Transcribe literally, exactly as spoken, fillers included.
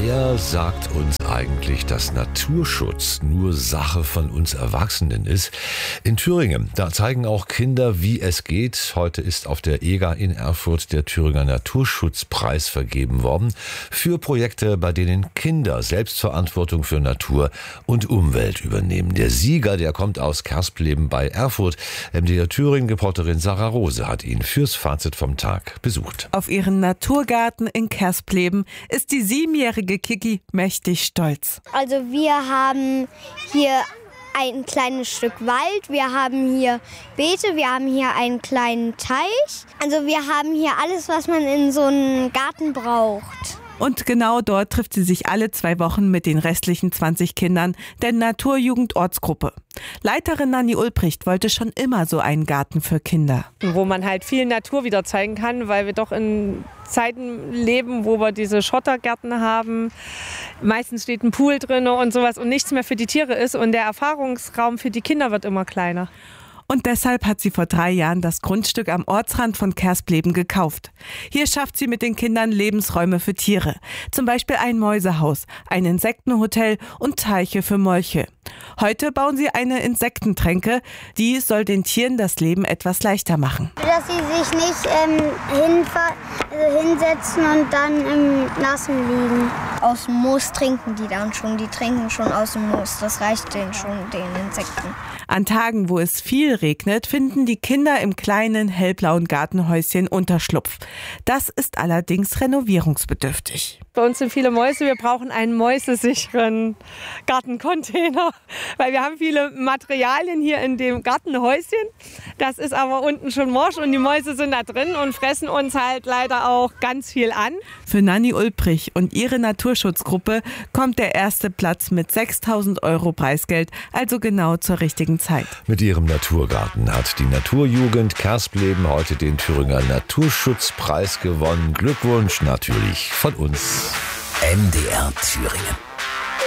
Wer sagt uns eigentlich, dass Naturschutz nur Sache von uns Erwachsenen ist? In Thüringen, da zeigen auch Kinder, wie es geht. Heute ist auf der E G A in Erfurt der Thüringer Naturschutzpreis vergeben worden für Projekte, bei denen Kinder Selbstverantwortung für Natur und Umwelt übernehmen. Der Sieger, der kommt aus Kerspleben bei Erfurt. M D R Thüringen-Reporterin Sarah Rose hat ihn fürs Fazit vom Tag besucht. Auf ihren Naturgarten in Kerspleben ist die siebenjährige Kiki mächtig stolz. Also wir haben hier ein kleines Stück Wald, wir haben hier Beete, wir haben hier einen kleinen Teich. Also wir haben hier alles, was man in so einem Garten braucht. Und genau dort trifft sie sich alle zwei Wochen mit den restlichen zwanzig Kindern der Naturjugend-Ortsgruppe. Leiterin Nanni Ulbricht wollte schon immer so einen Garten für Kinder. Wo man halt viel Natur wieder zeigen kann, weil wir doch in Zeiten leben, wo wir diese Schottergärten haben. Meistens steht ein Pool drin und sowas und nichts mehr für die Tiere ist. Und der Erfahrungsraum für die Kinder wird immer kleiner. Und deshalb hat sie vor drei Jahren das Grundstück am Ortsrand von Kerspleben gekauft. Hier schafft sie mit den Kindern Lebensräume für Tiere. Zum Beispiel ein Mäusehaus, ein Insektenhotel und Teiche für Molche. Heute bauen sie eine Insektentränke. Die soll den Tieren das Leben etwas leichter machen. Dass sie sich nicht ähm, hinfa- also hinsetzen und dann im Nassen liegen. Aus dem Moos trinken die dann schon. Die trinken schon aus dem Moos. Das reicht denen schon, den Insekten. An Tagen, wo es viel regnet, finden die Kinder im kleinen hellblauen Gartenhäuschen Unterschlupf. Das ist allerdings renovierungsbedürftig. Bei uns sind viele Mäuse, wir brauchen einen mäusesicheren Gartencontainer, weil wir haben viele Materialien hier in dem Gartenhäuschen. Das ist aber unten schon morsch und die Mäuse sind da drin und fressen uns halt leider auch ganz viel an. Für Nanni Ulbricht und ihre Naturschutzgruppe kommt der erste Platz mit sechstausend Euro Preisgeld, also genau zur richtigen Zeit. Mit ihrem Naturgarten hat die Naturjugend Kerspleben heute den Thüringer Naturschutzpreis gewonnen. Glückwunsch natürlich von uns. M D R Thüringen.